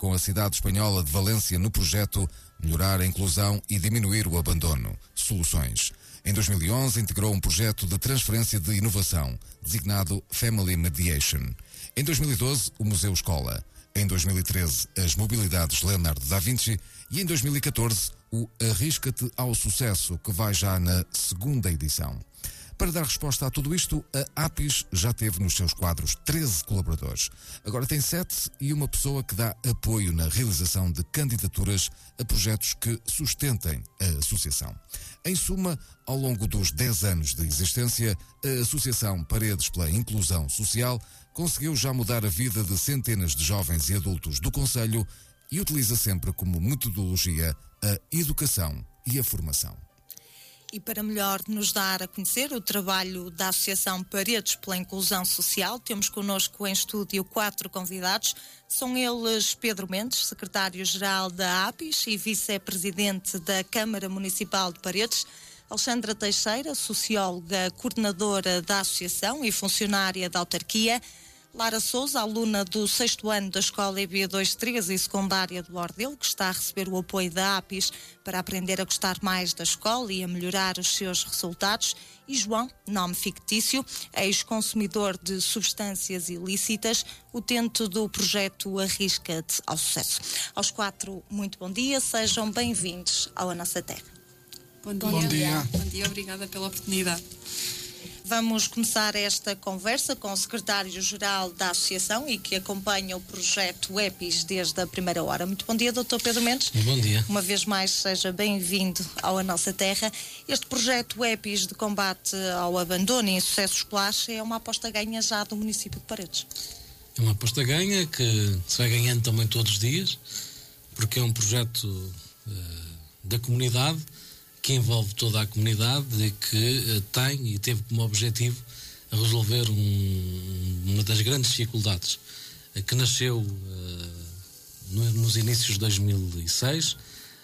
com a cidade espanhola de Valência no projeto Melhorar a Inclusão e Diminuir o Abandono. Soluções. Em 2011, integrou um projeto de transferência de inovação, designado Family Mediation. Em 2012, o Museu Escola. Em 2013, as Mobilidades Leonardo da Vinci. E em 2014, o Arrisca-te ao Sucesso, que vai já na segunda edição. Para dar resposta a tudo isto, a APIS já teve nos seus quadros 13 colaboradores. Agora tem 7 e uma pessoa que dá apoio na realização de candidaturas a projetos que sustentem a associação. Em suma, ao longo dos 10 anos de existência, a Associação Paredes pela Inclusão Social conseguiu já mudar a vida de centenas de jovens e adultos do concelho e utiliza sempre como metodologia a educação e a formação. E para melhor nos dar a conhecer o trabalho da Associação Paredes pela Inclusão Social, temos connosco em estúdio 4 convidados. São eles Pedro Mendes, secretário-geral da APIS e vice-presidente da Câmara Municipal de Paredes, Alexandra Teixeira, socióloga, coordenadora da Associação e funcionária da autarquia, Lara Sousa, aluna do 6º ano da Escola EB23 e secundária do Ordelo, que está a receber o apoio da APIS para aprender a gostar mais da escola e a melhorar os seus resultados, e João, nome fictício, ex-consumidor de substâncias ilícitas, utente do projeto Arrisca-te ao Sucesso. Aos 4, muito bom dia, sejam bem-vindos à nossa terra. Bom dia. Bom dia, obrigada pela oportunidade. Vamos começar esta conversa com o secretário-geral da Associação e que acompanha o projeto EPIS desde a primeira hora. Muito bom dia, Dr. Pedro Mendes. Bom dia. Uma vez mais, seja bem-vindo à nossa terra. Este projeto EPIS de combate ao abandono e insucesso escolar é uma aposta ganha já do município de Paredes. É uma aposta ganha que se vai ganhando também todos os dias, porque é um projeto da comunidade, que envolve toda a comunidade e que tem e teve como objetivo resolver uma das grandes dificuldades que nasceu nos inícios de 2006.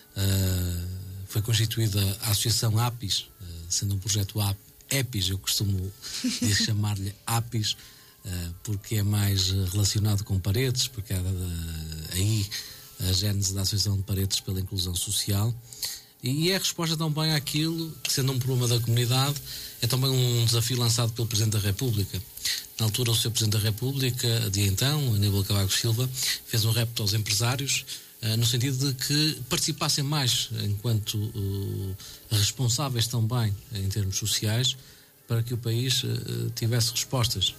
Foi constituída a Associação APIS, sendo um projeto EPIS, eu costumo chamar-lhe APIS, porque é mais relacionado com Paredes, porque é aí a gênese da Associação de Paredes pela Inclusão Social. E é a resposta também àquilo que, sendo um problema da comunidade, é também um desafio lançado pelo Presidente da República. Na altura, o Sr. Presidente da República, de então, Aníbal Cavaco Silva, fez um repto aos empresários, no sentido de que participassem mais enquanto responsáveis também em termos sociais, para que o país tivesse respostas.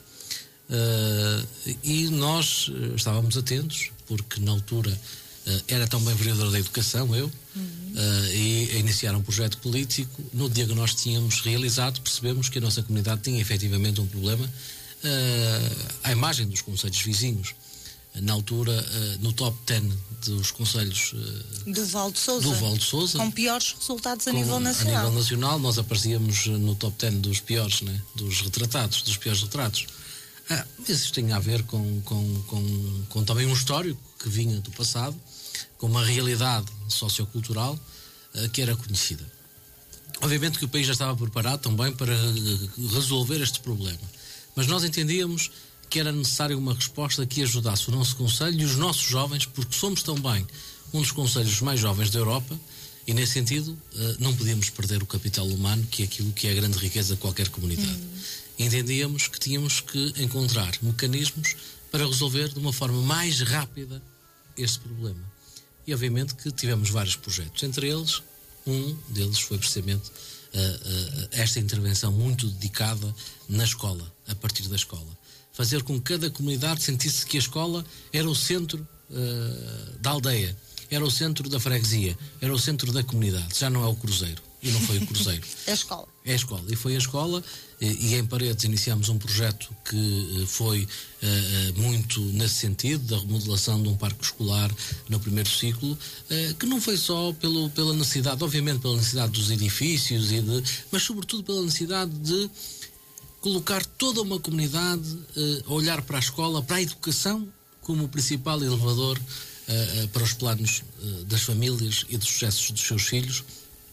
E nós estávamos atentos, porque na altura era também vereador da Educação, e a iniciar um projeto político. No dia que nós tínhamos realizado, percebemos que a nossa comunidade tinha efetivamente um problema à imagem dos concelhos vizinhos. Na altura, no top 10 dos concelhos do Val de Sousa, com piores resultados a nível nacional. A nível nacional, nós aparecíamos no top 10 dos piores, dos retratados, dos piores retratos. Mas isso tem a ver com também um histórico que vinha do passado, com uma realidade sociocultural que era conhecida. Obviamente que o país já estava preparado também para resolver este problema, mas nós entendíamos que era necessária uma resposta que ajudasse o nosso concelho e os nossos jovens, porque somos também um dos concelhos mais jovens da Europa e, nesse sentido, não podíamos perder o capital humano, que é aquilo que é a grande riqueza de qualquer comunidade. Entendíamos que tínhamos que encontrar mecanismos para resolver de uma forma mais rápida este problema. E obviamente que tivemos vários projetos, entre eles, um deles foi precisamente esta intervenção muito dedicada na escola, a partir da escola. Fazer com que cada comunidade sentisse que a escola era o centro da aldeia, era o centro da freguesia, era o centro da comunidade, já não é o cruzeiro. E não foi o cruzeiro. É a escola. É a escola. E foi a escola, e em Paredes iniciámos um projeto que foi muito nesse sentido, da remodelação de um parque escolar no primeiro ciclo, que não foi só pela necessidade, obviamente pela necessidade dos edifícios, mas sobretudo pela necessidade de colocar toda uma comunidade a olhar para a escola, para a educação, como o principal elevador para os planos das famílias e dos sucessos dos seus filhos,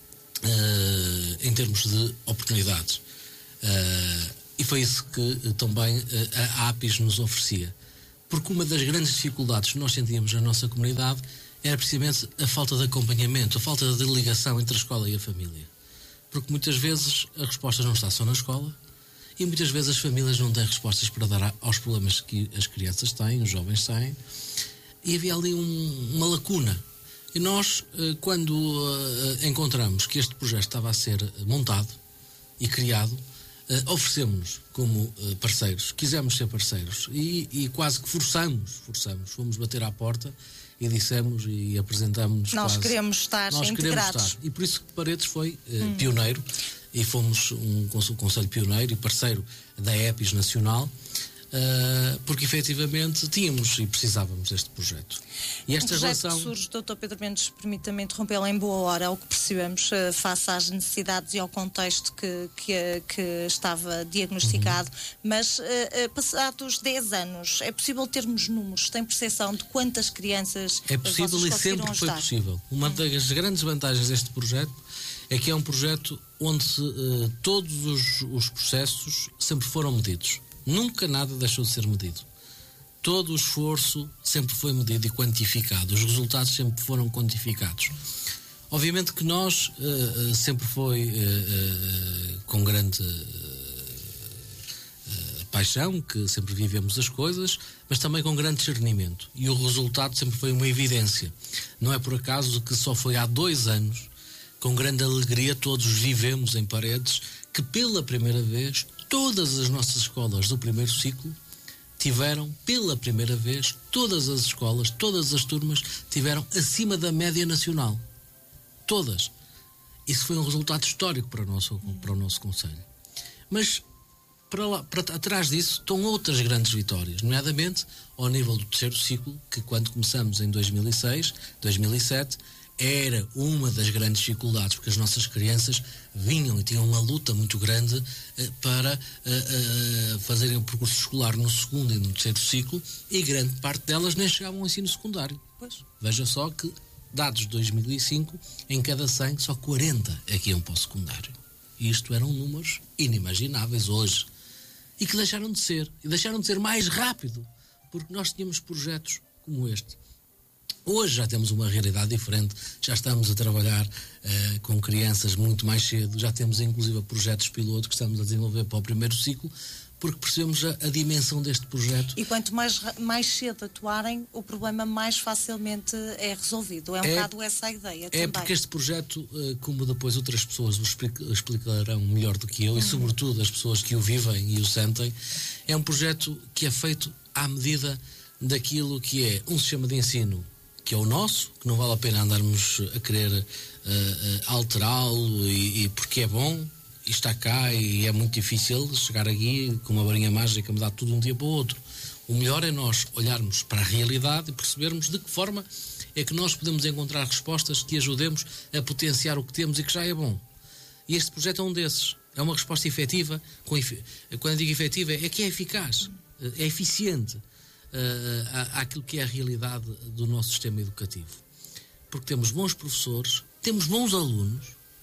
em termos de oportunidades. E foi isso que também a APIS nos oferecia. porque uma das grandes dificuldades que nós sentíamos na nossa comunidade era precisamente a falta de acompanhamento, a falta de ligação entre a escola e a família. Porque muitas vezes a resposta não está só na escola e muitas vezes as famílias não têm respostas para dar aos problemas que as crianças têm, os jovens têm, e havia ali uma lacuna. E nós, quando encontramos que este projeto estava a ser montado e criado, oferecemos-nos como parceiros, quisemos ser parceiros e quase que forçamos, fomos bater à porta e dissemos e apresentamos. Nós queremos estar integrados. E por isso que Paredes foi pioneiro e fomos um conselho pioneiro e parceiro da EPIS Nacional, porque efetivamente tínhamos e precisávamos deste projeto. E esta relação que surge, Dr. Pedro Mendes, permita-me interrompê-lo em boa hora, ao que percebemos, face às necessidades e ao contexto que estava diagnosticado, mas passados 10 anos, é possível termos números, tem percepção de quantas crianças é possível e sempre foi possível. Uma das grandes vantagens deste projeto é que é um projeto onde todos os processos sempre foram medidos. Nunca nada deixou de ser medido. Todo o esforço sempre foi medido e quantificado. Os resultados sempre foram quantificados. Obviamente que nós sempre foi com grande paixão, que sempre vivemos as coisas, mas também com grande discernimento. E o resultado sempre foi uma evidência. Não é por acaso que só foi há 2 anos, com grande alegria, todos vivemos em Paredes, que pela primeira vez todas as nossas escolas do primeiro ciclo tiveram, pela primeira vez, todas as escolas, todas as turmas tiveram acima da média nacional. Todas. Isso foi um resultado histórico para o nosso concelho. Mas para atrás disso estão outras grandes vitórias, nomeadamente ao nível do terceiro ciclo, que quando começamos em 2006, 2007, era uma das grandes dificuldades, porque as nossas crianças vinham e tinham uma luta muito grande para fazerem o percurso escolar no segundo e no terceiro ciclo, e grande parte delas nem chegavam ao ensino secundário. Pois. Veja só que, dados de 2005, em cada 100, só 40 é que iam para o secundário. E isto eram números inimagináveis hoje. E que deixaram de ser. E deixaram de ser mais rápido, porque nós tínhamos projetos como este. Hoje já temos uma realidade diferente, já estamos a trabalhar com crianças muito mais cedo, já temos inclusive projetos piloto que estamos a desenvolver para o primeiro ciclo, porque percebemos a dimensão deste projeto. E quanto mais cedo atuarem, o problema mais facilmente é resolvido. É um bocado essa a ideia também. É porque este projeto, como depois outras pessoas vos explicarão melhor do que eu, e sobretudo as pessoas que o vivem e o sentem, é um projeto que é feito à medida daquilo que é um sistema de ensino que é o nosso, que não vale a pena andarmos a querer alterá-lo e porque é bom e está cá e é muito difícil chegar aqui com uma varinha mágica, mudar tudo de um dia para o outro. O melhor é nós olharmos para a realidade e percebermos de que forma é que nós podemos encontrar respostas que ajudemos a potenciar o que temos e que já é bom. E este projeto é um desses. É uma resposta efetiva. Quando eu digo efetiva, é que é eficaz, é eficiente àquilo que é a realidade do nosso sistema educativo. Porque temos bons professores, temos bons alunos,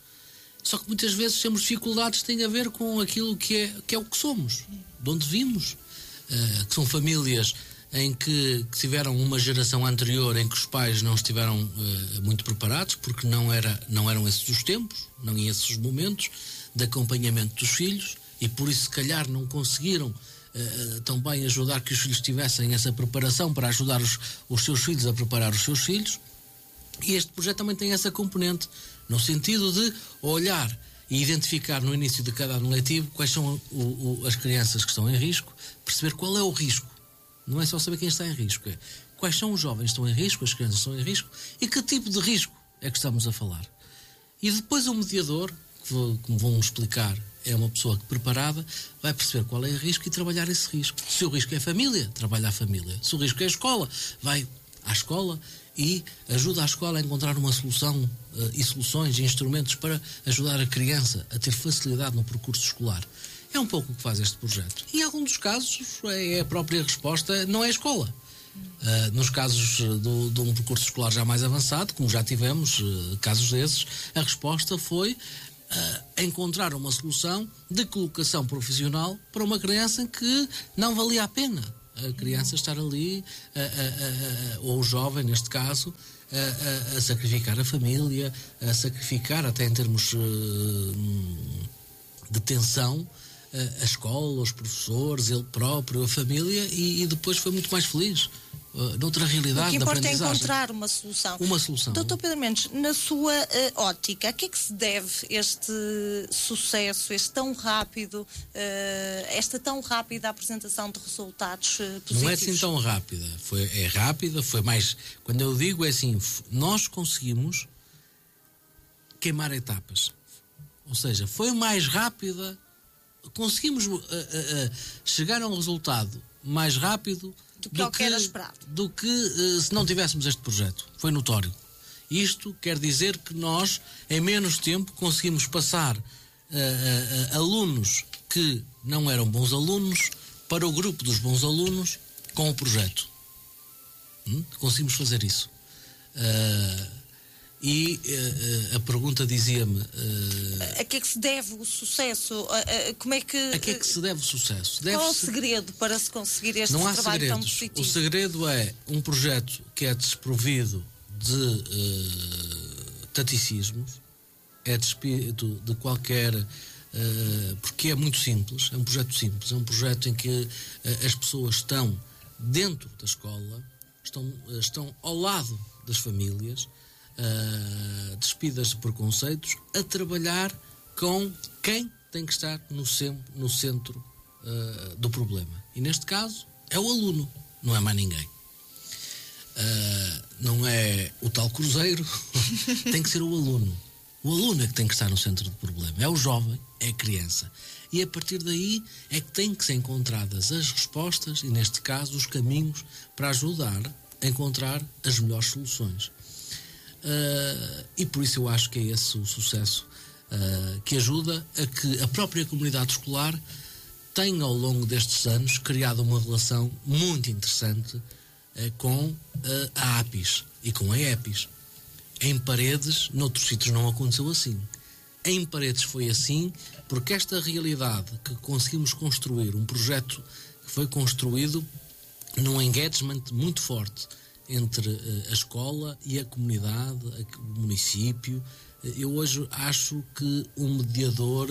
só que muitas vezes temos dificuldades que têm a ver com aquilo que é o que somos, de onde vimos, que são famílias em que tiveram uma geração anterior em que os pais não estiveram muito preparados, porque não eram esses os tempos, não esses os momentos de acompanhamento dos filhos, e por isso se calhar não conseguiram também ajudar que os filhos tivessem essa preparação para ajudar os seus filhos a preparar os seus filhos. E este projeto também tem essa componente, no sentido de olhar e identificar no início de cada ano letivo quais são as crianças que estão em risco, perceber qual é o risco. Não é só saber quem está em risco, é quais são os jovens que estão em risco, as crianças que estão em risco e que tipo de risco é que estamos a falar. E depois o mediador, como vão explicar, é uma pessoa preparada, vai perceber qual é o risco e trabalhar esse risco. Se o risco é a família, trabalha a família. Se o risco é a escola, vai à escola e ajuda a escola a encontrar uma solução e soluções e instrumentos para ajudar a criança a ter facilidade no percurso escolar. É um pouco o que faz este projeto. E em alguns dos casos, a própria resposta não é a escola. Nos casos de um percurso escolar já mais avançado, como já tivemos casos desses, a resposta foi encontrar uma solução de colocação profissional para uma criança que não valia a pena a criança estar ali, ou o jovem, neste caso, a sacrificar a família, a sacrificar, até em termos de tensão, a escola, os professores, ele próprio, a família, e depois foi muito mais feliz noutra realidade. O que da importa é aprendizagem. Encontrar uma solução. Uma solução. Dr. Pedro Mendes, na sua ótica, a que é que se deve este sucesso, esta tão rápida apresentação de resultados positivos? Não é assim tão rápida. É rápida, foi mais... Quando eu digo é assim, nós conseguimos queimar etapas. Ou seja, foi mais rápida, conseguimos chegar a um resultado mais rápido do que se não tivéssemos este projeto. Foi notório. Isto quer dizer que nós, em menos tempo, conseguimos passar alunos que não eram bons alunos para o grupo dos bons alunos com o projeto. Conseguimos fazer isso. A pergunta dizia-me... a que é que se deve o sucesso? Como é que... A que é que se deve o sucesso? Qual é o segredo para se conseguir este trabalho tão positivo? O segredo é um projeto que é desprovido de taticismos, é despido de qualquer... porque é muito simples, é um projeto simples, é um projeto em que as pessoas estão dentro da escola, estão ao lado das famílias, despidas de preconceitos, a trabalhar com quem tem que estar no centro do problema. E neste caso é o aluno, não é mais ninguém. Não é o tal cruzeiro, tem que ser o aluno. O aluno é que tem que estar no centro do problema. É o jovem, é a criança. E a partir daí é que têm que ser encontradas as respostas e, neste caso, os caminhos para ajudar a encontrar as melhores soluções. E por isso eu acho que é esse o sucesso que ajuda a que a própria comunidade escolar tenha ao longo destes anos criado uma relação muito interessante com a APIS e com a EPIS. Em Paredes, noutros sítios não aconteceu assim. Em Paredes foi assim porque esta realidade que conseguimos construir, um projeto que foi construído num engagement muito forte entre a escola e a comunidade, o município. Eu hoje acho que um mediador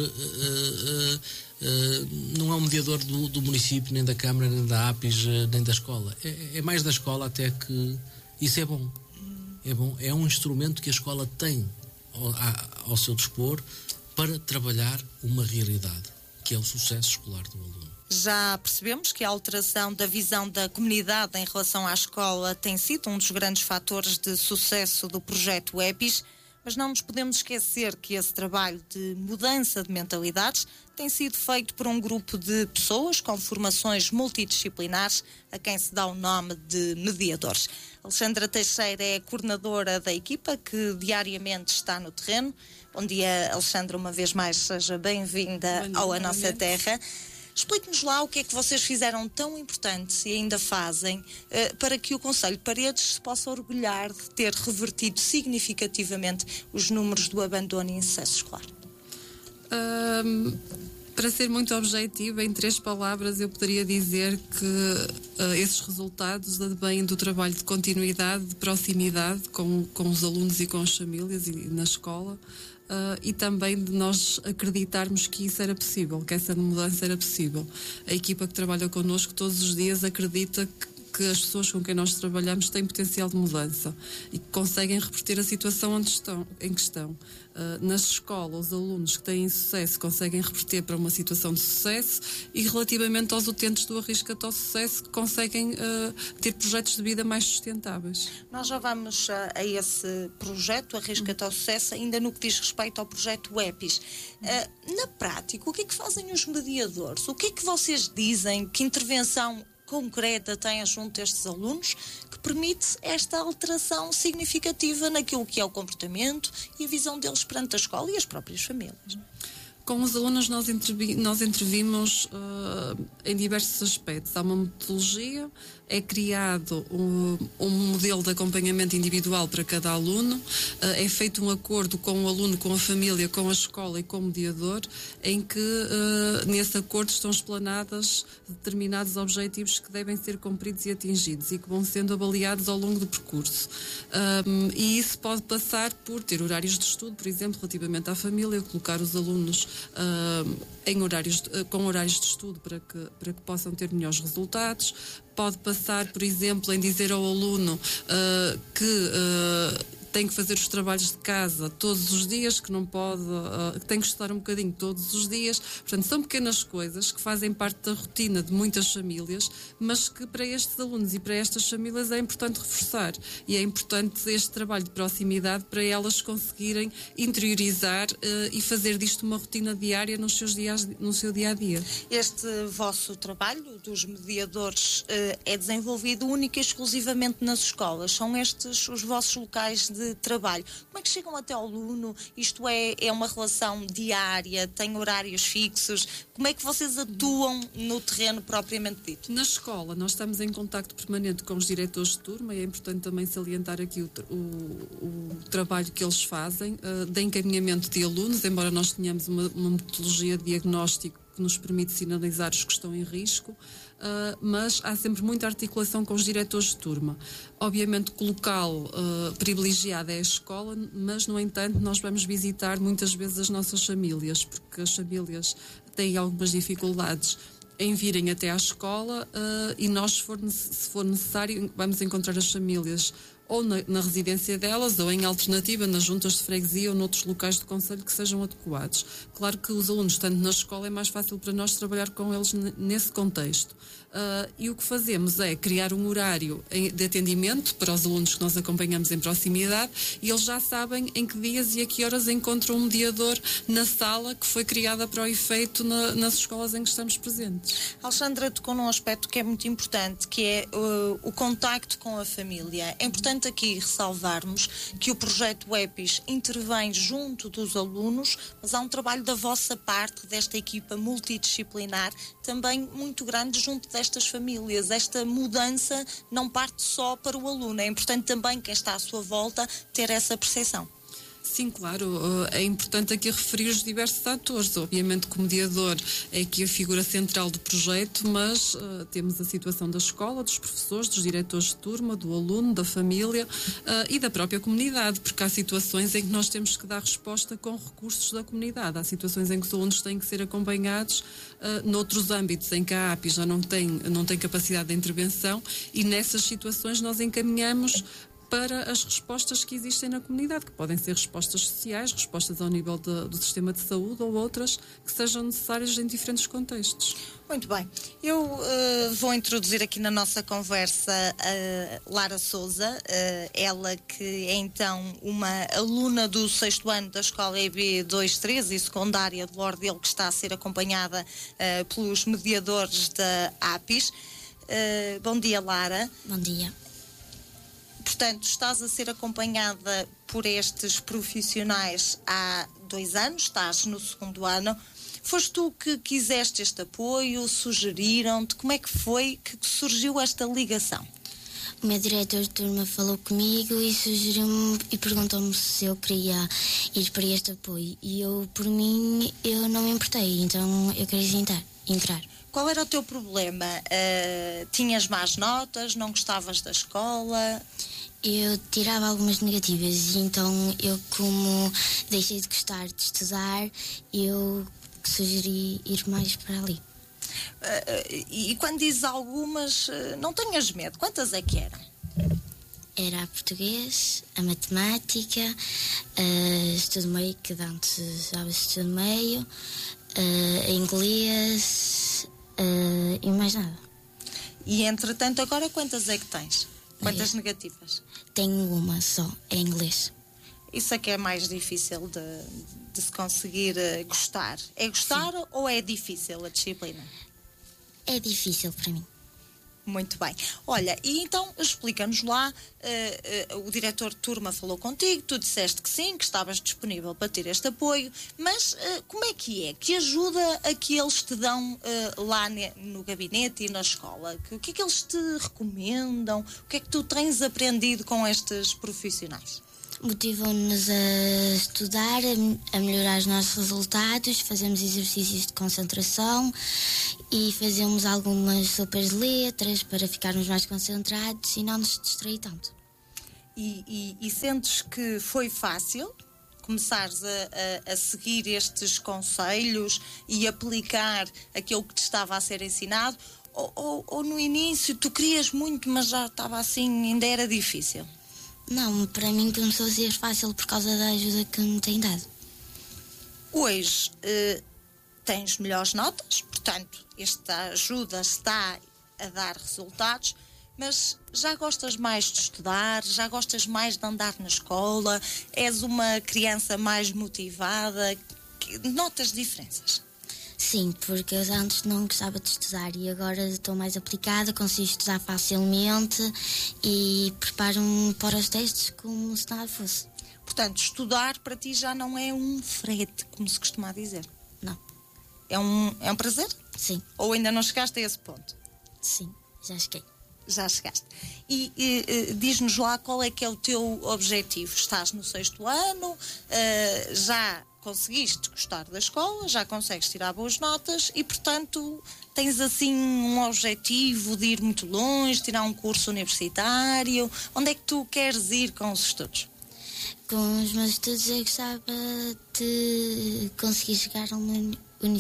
não é um mediador do município, nem da Câmara, nem da APIS, nem da escola. É mais da escola, até que isso é bom. É bom. É um instrumento que a escola tem ao seu dispor para trabalhar uma realidade, que é o sucesso escolar do aluno. Já percebemos que a alteração da visão da comunidade em relação à escola tem sido um dos grandes fatores de sucesso do projeto EPIS, mas não nos podemos esquecer que esse trabalho de mudança de mentalidades tem sido feito por um grupo de pessoas com formações multidisciplinares, a quem se dá o nome de mediadores. Alexandra Teixeira é a coordenadora da equipa que diariamente está no terreno. Bom dia, Alexandra, uma vez mais, seja bem-vinda à nossa terra. Explique-nos lá o que é que vocês fizeram tão importante e ainda fazem para que o Concelho de Paredes se possa orgulhar de ter revertido significativamente os números do abandono e insucesso escolar. Para ser muito objetiva, em 3 palavras, eu poderia dizer que esses resultados advêm do trabalho de continuidade, de proximidade com os alunos e com as famílias e na escola. E também de nós acreditarmos que isso era possível, que essa mudança era possível. A equipa que trabalha connosco todos os dias acredita que as pessoas com quem nós trabalhamos têm potencial de mudança e que conseguem reverter a situação em que estão. Na escola, os alunos que têm sucesso conseguem reverter para uma situação de sucesso e relativamente aos utentes do Arrisca-te ao Sucesso que conseguem ter projetos de vida mais sustentáveis. Nós já vamos a esse projeto, Arrisca-te ao Sucesso, ainda no que diz respeito ao projeto EPIS. Na prática, o que é que fazem os mediadores? O que é que vocês dizem? Que intervenção concreta têm junto a estes alunos que permite esta alteração significativa naquilo que é o comportamento e a visão deles perante a escola e as próprias famílias? Com os alunos nós intervimos em diversos aspectos. Há uma metodologia, é criado um modelo de acompanhamento individual para cada aluno, é feito um acordo com o aluno, com a família, com a escola e com o mediador, em que nesse acordo estão explanados determinados objetivos que devem ser cumpridos e atingidos e que vão sendo avaliados ao longo do percurso. E isso pode passar por ter horários de estudo, por exemplo, relativamente à família, colocar os alunos com horários de estudo para que possam ter melhores resultados. Pode passar, por exemplo, em dizer ao aluno que tem que fazer os trabalhos de casa todos os dias, que não pode, que tem que estudar um bocadinho todos os dias. Portanto, são pequenas coisas que fazem parte da rotina de muitas famílias, mas que para estes alunos e para estas famílias é importante reforçar. E é importante este trabalho de proximidade para elas conseguirem interiorizar e fazer disto uma rotina diária no seu dia a dia. Este vosso trabalho dos mediadores é desenvolvido única e exclusivamente nas escolas? São estes os vossos locais de trabalho? Como é que chegam até ao aluno? Isto é uma relação diária? Tem horários fixos? Como é que vocês atuam no terreno propriamente dito? Na escola nós estamos em contacto permanente com os diretores de turma e é importante também salientar aqui o trabalho que eles fazem de encaminhamento de alunos, embora nós tenhamos uma metodologia de diagnóstico que nos permite sinalizar os que estão em risco, mas há sempre muita articulação com os diretores de turma. Obviamente que o local privilegiado é a escola, mas no entanto nós vamos visitar muitas vezes as nossas famílias, porque as famílias têm algumas dificuldades em virem até à escola e nós, se for necessário, vamos encontrar as famílias ou na residência delas, ou em alternativa nas juntas de freguesia ou noutros locais do concelho que sejam adequados. Claro que os alunos, estando na escola, é mais fácil para nós trabalhar com eles nesse contexto. E o que fazemos é criar um horário de atendimento para os alunos que nós acompanhamos em proximidade e eles já sabem em que dias e a que horas encontram um mediador na sala que foi criada para o efeito nas escolas em que estamos presentes. Alexandra tocou num aspecto que é muito importante, que é o contacto com a família. É importante aqui ressalvarmos que o projeto EPIS intervém junto dos alunos, mas há um trabalho da vossa parte, desta equipa multidisciplinar, também muito grande junto destas famílias. Esta mudança não parte só para o aluno, é importante também quem está à sua volta ter essa percepção. Sim, claro, é importante aqui referir os diversos atores. Obviamente que o mediador é aqui a figura central do projeto, mas temos a situação da escola, dos professores, dos diretores de turma, do aluno, da família e da própria comunidade, porque há situações em que nós temos que dar resposta com recursos da comunidade. Há situações em que os alunos têm que ser acompanhados noutros âmbitos em que a API já não tem capacidade de intervenção e nessas situações nós encaminhamos para as respostas que existem na comunidade, que podem ser respostas sociais, respostas ao nível do sistema de saúde ou outras que sejam necessárias em diferentes contextos. Muito bem. Eu vou introduzir aqui na nossa conversa a Lara Sousa, ela que é então uma aluna do 6º ano da Escola EB 23 e secundária de Lordelo, que está a ser acompanhada pelos mediadores da APIS. Bom dia, Lara. Bom dia. Portanto, estás a ser acompanhada por estes profissionais há 2 anos, estás no 2º ano. Foste tu que quiseste este apoio, sugeriram-te? Como é que foi que surgiu esta ligação? O meu diretor de turma falou comigo e sugeriu-me e perguntou-me se eu queria ir para este apoio. E eu, por mim, eu não me importei, então eu queria entrar. Qual era o teu problema? Tinhas más notas? Não gostavas da escola? Eu tirava algumas negativas, então eu, como deixei de gostar de estudar, eu sugeri ir mais para ali. E quando dizes algumas, não tenhas medo, quantas é que eram? Era a português, a matemática, estudo meio, que antes já estudo meio, a inglês e mais nada. E entretanto agora quantas é que tens? Quantas negativas? Tenho uma só, é inglês. Isso é que é mais difícil de se conseguir gostar. É gostar Sim. Ou é difícil a disciplina? É difícil para mim. Muito bem. Olha, e então explica-nos lá, o diretor de turma falou contigo, tu disseste que sim, que estavas disponível para ter este apoio, mas como é? Que ajuda a que eles te dão lá no gabinete e na escola? O que é que eles te recomendam? O que é que tu tens aprendido com estes profissionais? Motivam-nos a estudar, a melhorar os nossos resultados, fazemos exercícios de concentração e fazemos algumas sopas de letras para ficarmos mais concentrados e não nos distrair tanto. E sentes que foi fácil começares a seguir estes conselhos e aplicar aquilo que te estava a ser ensinado? Ou no início tu querias muito, mas já estava assim, ainda era difícil? Não, para mim começou a ser fácil por causa da ajuda que me têm dado. Hoje tens melhores notas, portanto, esta ajuda está a dar resultados, mas já gostas mais de estudar, já gostas mais de andar na escola, és uma criança mais motivada, notas diferenças? Sim, porque eu antes não gostava de estudar e agora estou mais aplicada, consigo estudar facilmente e preparo-me para os testes como se nada fosse. Portanto, estudar para ti já não é um frete, como se costuma dizer? Não. É um prazer? Sim. Ou ainda não chegaste a esse ponto? Sim, já cheguei. Já chegaste. E diz-nos lá qual é que é o teu objetivo. Estás no 6º ano, já conseguiste gostar da escola, já consegues tirar boas notas e, portanto, tens assim um objetivo de ir muito longe, tirar um curso universitário. Onde é que tu queres ir com os estudos? Com os meus estudos eu gostava de conseguir chegar a uma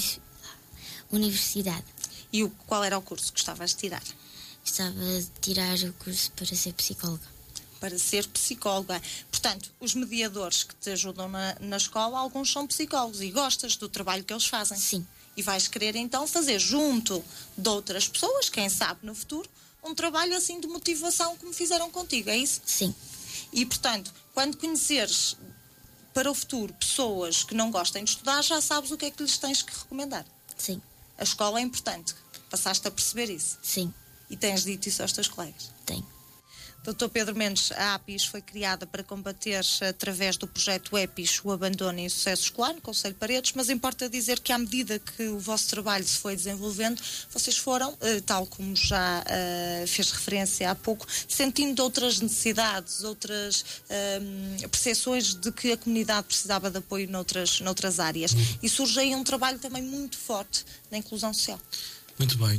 universidade. E qual era o curso que gostavas de tirar? Gostava de tirar o curso para ser psicóloga. Para ser psicóloga. Portanto, os mediadores que te ajudam na escola, alguns são psicólogos e gostas do trabalho que eles fazem. Sim. E vais querer então fazer junto de outras pessoas, quem sabe no futuro, um trabalho assim de motivação como fizeram contigo, é isso? Sim. E portanto, quando conheceres para o futuro pessoas que não gostem de estudar, já sabes o que é que lhes tens que recomendar. Sim. A escola é importante. Passaste a perceber isso. Sim. E tens dito isso aos teus colegas? Tenho. Dr. Pedro Mendes, a APIS foi criada para combater, através do projeto EPIS, o abandono e insucesso escolar no Concelho de Paredes, mas importa dizer que à medida que o vosso trabalho se foi desenvolvendo, vocês foram, tal como já fez referência há pouco, sentindo outras necessidades, outras percepções de que a comunidade precisava de apoio noutras áreas. E surge aí um trabalho também muito forte na inclusão social. Muito bem.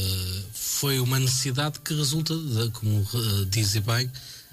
Foi uma necessidade que resulta, como dizem bem,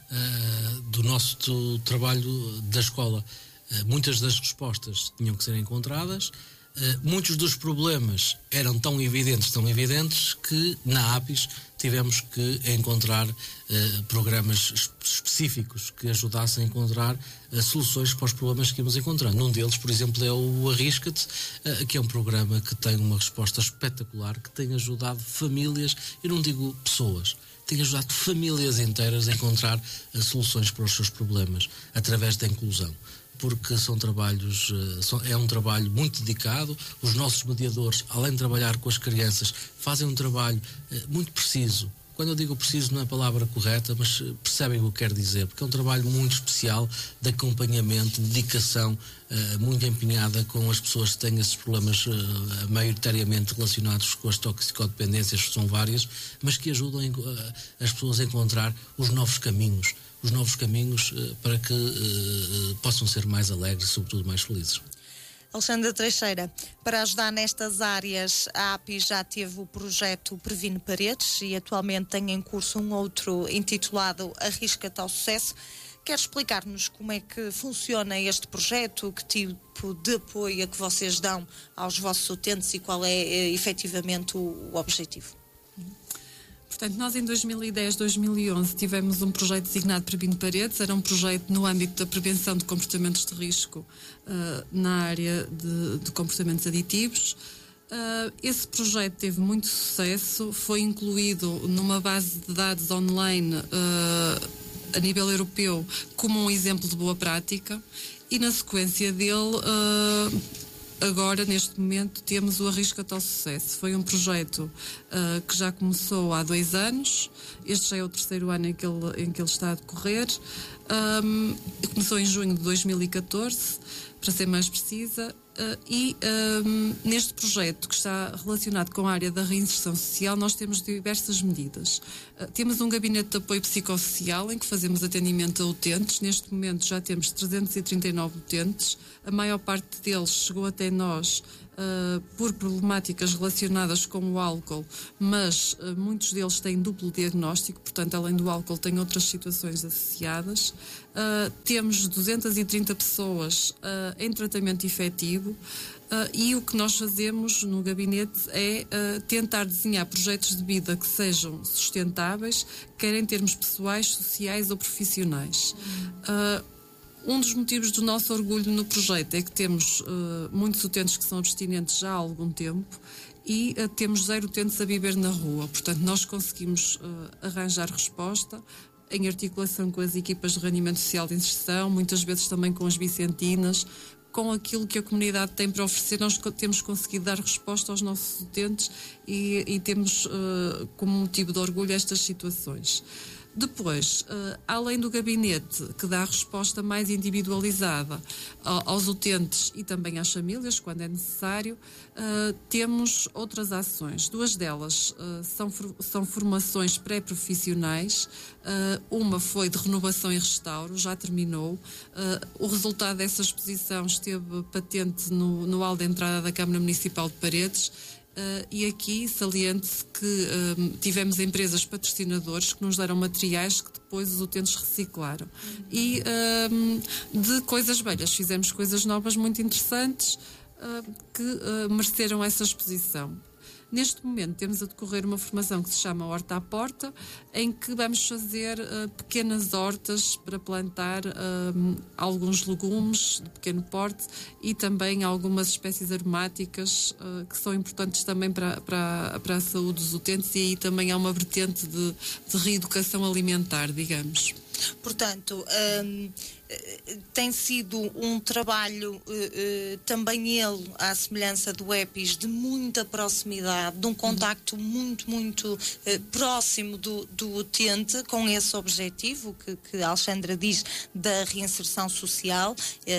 do nosso trabalho da escola. Muitas das respostas tinham que ser encontradas. Muitos dos problemas eram tão evidentes, que na APIS tivemos que encontrar programas específicos que ajudassem a encontrar soluções para os problemas que íamos encontrando. Um deles, por exemplo, é o Arrisca-te, que é um programa que tem uma resposta espetacular, que tem ajudado famílias, eu não digo pessoas, tem ajudado famílias inteiras a encontrar soluções para os seus problemas, através da inclusão. Porque são trabalhos, é um trabalho muito dedicado. Os nossos mediadores, além de trabalhar com as crianças, fazem um trabalho muito preciso. Quando eu digo preciso não é a palavra correta, mas percebem o que quero dizer, porque é um trabalho muito especial de acompanhamento, de dedicação, muito empenhada com as pessoas que têm esses problemas maioritariamente relacionados com as toxicodependências, que são várias, mas que ajudam as pessoas a encontrar os novos caminhos para que possam ser mais alegres e, sobretudo, mais felizes. Alexandra Teixeira, para ajudar nestas áreas, a APIS já teve o projeto Previne Paredes e atualmente tem em curso um outro intitulado Arrisca-te ao Sucesso. Quer explicar-nos como é que funciona este projeto, que tipo de apoio é que vocês dão aos vossos utentes e qual é efetivamente o objetivo? Portanto, nós em 2010, 2011 tivemos um projeto designado Previne Paredes, era um projeto no âmbito da prevenção de comportamentos de risco na área de comportamentos aditivos. Esse projeto teve muito sucesso, foi incluído numa base de dados online a nível europeu como um exemplo de boa prática e na sequência dele agora, neste momento, temos o Arrisca-te ao Sucesso. Foi um projeto que já começou há 2 anos. Este já é o 3º ano em que ele está a decorrer. Começou em junho de 2014, para ser mais precisa. Neste projeto, que está relacionado com a área da reinserção social, nós temos diversas medidas. Temos um gabinete de apoio psicossocial em que fazemos atendimento a utentes. Neste momento já temos 339 utentes. A maior parte deles chegou até nós por problemáticas relacionadas com o álcool, mas muitos deles têm duplo diagnóstico, portanto, além do álcool, têm outras situações associadas. Temos 230 pessoas em tratamento efetivo. E o que nós fazemos no gabinete é tentar desenhar projetos de vida que sejam sustentáveis, quer em termos pessoais, sociais ou profissionais. Um dos motivos do nosso orgulho no projeto é que temos muitos utentes que são abstinentes já há algum tempo e temos 0 utentes a viver na rua. Portanto, nós conseguimos arranjar resposta em articulação com as equipas de rendimento social de inserção, muitas vezes também com as vicentinas, com aquilo que a comunidade tem para oferecer. Nós temos conseguido dar resposta aos nossos utentes e temos como motivo de orgulho estas situações. Depois, além do gabinete que dá a resposta mais individualizada aos utentes e também às famílias, quando é necessário, temos outras ações. 2 delas são formações pré-profissionais. Uma foi de renovação e restauro, já terminou. O resultado dessa exposição esteve patente no hall de entrada da Câmara Municipal de Paredes. E aqui saliente-se que tivemos empresas patrocinadores que nos deram materiais que depois os utentes reciclaram. E de coisas velhas fizemos coisas novas muito interessantes que mereceram essa exposição. Neste momento temos a decorrer uma formação que se chama Horta à Porta, em que vamos fazer pequenas hortas para plantar alguns legumes de pequeno porte e também algumas espécies aromáticas que são importantes também para a saúde dos utentes, e aí também há uma vertente de reeducação alimentar, digamos. Portanto, tem sido um trabalho, também ele, à semelhança do EPIS, de muita proximidade, de um contacto muito próximo do utente, com esse objetivo que a Alexandra diz da reinserção social.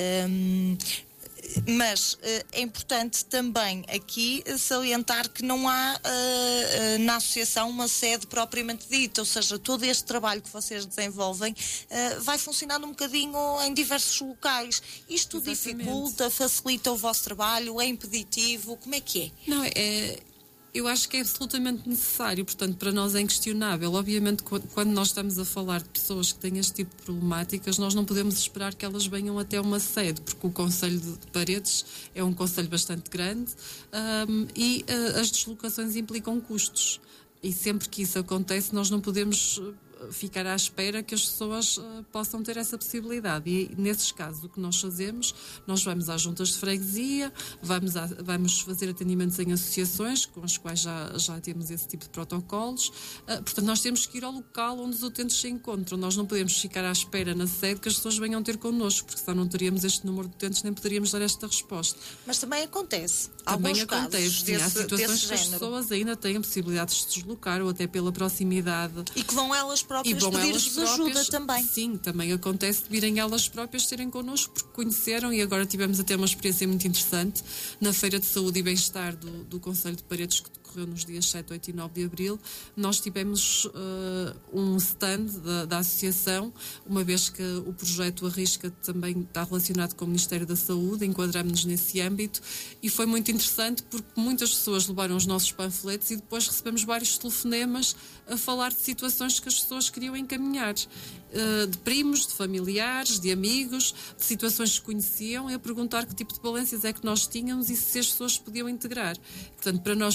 Mas é importante também aqui salientar que não há na associação uma sede propriamente dita, ou seja, todo este trabalho que vocês desenvolvem vai funcionando um bocadinho em diversos locais. Isto Exatamente. Dificulta, facilita o vosso trabalho, é impeditivo, como é que é? Não, eu acho que é absolutamente necessário, portanto, para nós é inquestionável. Obviamente, quando nós estamos a falar de pessoas que têm este tipo de problemáticas, nós não podemos esperar que elas venham até uma sede, porque o Concelho de Paredes é um concelho bastante grande e as deslocações implicam custos. E sempre que isso acontece, nós não podemos ficar à espera que as pessoas possam ter essa possibilidade. E nesses casos, o que nós fazemos, nós vamos às juntas de freguesia, vamos fazer atendimentos em associações com as quais já temos esse tipo de protocolos. Portanto, nós temos que ir ao local onde os utentes se encontram. Nós não podemos ficar à espera na sede que as pessoas venham ter connosco, porque senão não teríamos este número de utentes, nem poderíamos dar esta resposta. Mas também acontece. Também acontece, sim, há situações que as género. pessoas ainda têm a possibilidade de se deslocar, ou até pela proximidade. E que vão elas próprias pedir-vos ajuda também. Sim, também acontece de virem elas próprias terem connosco, porque conheceram, e agora tivemos até uma experiência muito interessante na Feira de Saúde e Bem-Estar do Concelho de Paredes, que decorreu nos dias 7, 8 e 9 de abril. Nós tivemos um stand da associação, uma vez que o projeto Arrisca também está relacionado com o Ministério da Saúde, enquadramos-nos nesse âmbito, e foi muito interessante porque muitas pessoas levaram os nossos panfletos e depois recebemos vários telefonemas a falar de situações que as pessoas queriam encaminhar, de primos, de familiares, de amigos, de situações que conheciam, e a perguntar que tipo de valências é que nós tínhamos e se as pessoas podiam integrar. Portanto, para nós foi muito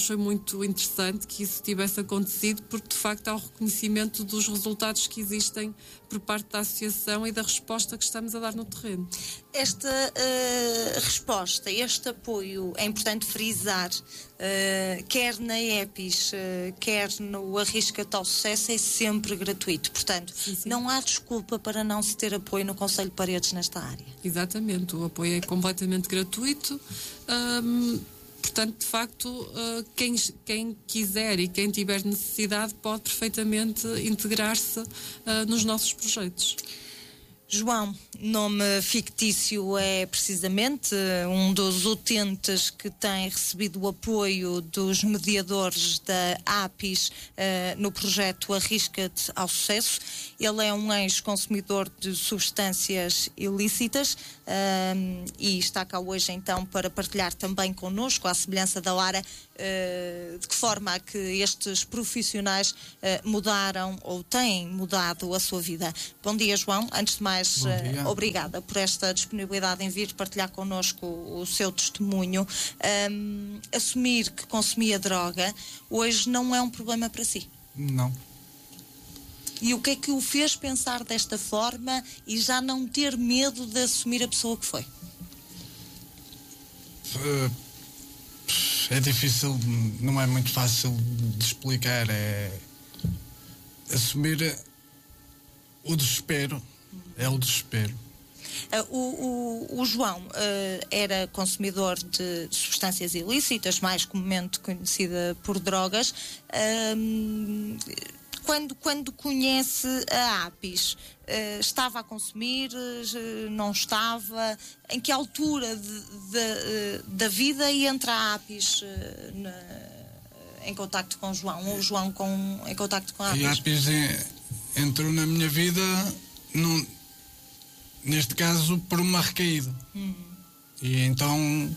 muito interessante que isso tivesse acontecido, porque de facto há o reconhecimento dos resultados que existem por parte da associação e da resposta que estamos a dar no terreno. Esta resposta, este apoio, é importante frisar, quer na EPIS, quer no Arrisca-te ao Sucesso, é sempre gratuito. Portanto, sim. Não há desculpa para não se ter apoio no Conselho de Paredes nesta área. Exatamente, o apoio é completamente gratuito. Portanto, de facto, quem quiser e quem tiver necessidade pode perfeitamente integrar-se nos nossos projetos. João, nome fictício, é precisamente um dos utentes que tem recebido o apoio dos mediadores da APIS no projeto Arrisca-te ao Sucesso. Ele é um ex-consumidor de substâncias ilícitas e está cá hoje então para partilhar também connosco, à semelhança da Lara, de que forma que estes profissionais mudaram ou têm mudado a sua vida. Bom dia, João. Antes de mais, obrigada por esta disponibilidade em vir partilhar connosco o seu testemunho. Assumir que consumia droga hoje não é um problema para si? Não. E o que é que o fez pensar desta forma e já não ter medo de assumir a pessoa que foi? É difícil, não é muito fácil de explicar. É assumir o desespero. É o desespero. O João era consumidor de substâncias ilícitas, mais comumente conhecida por drogas. Quando conhece a APIS, estava a consumir, não estava? Em que altura da vida entra a APIS em contacto com o João? Ou o João em contacto com a APIS? E a APIS entrou na minha vida, neste caso, por uma recaída. E então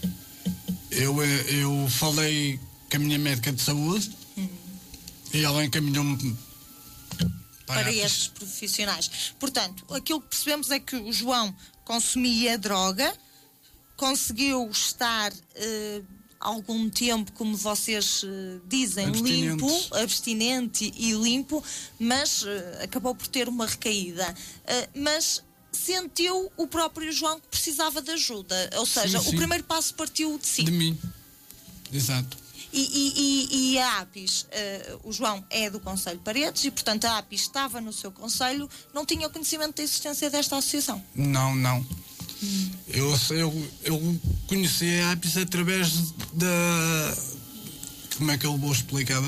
eu falei com a minha médica de saúde. E ela encaminhou-me para estes profissionais. Portanto, aquilo que percebemos é que o João consumia droga, conseguiu estar algum tempo, como vocês dizem, abstinente e limpo, mas acabou por ter uma recaída. Mas sentiu o próprio João que precisava de ajuda. Ou seja, sim. O primeiro passo partiu de si. De mim. Exato. E a APIS, o João é do Conselho de Paredes e, portanto, a APIS estava no seu conselho, não tinha conhecimento da existência desta associação? Não. Eu conheci a APIS através da... Como é que eu vou explicar?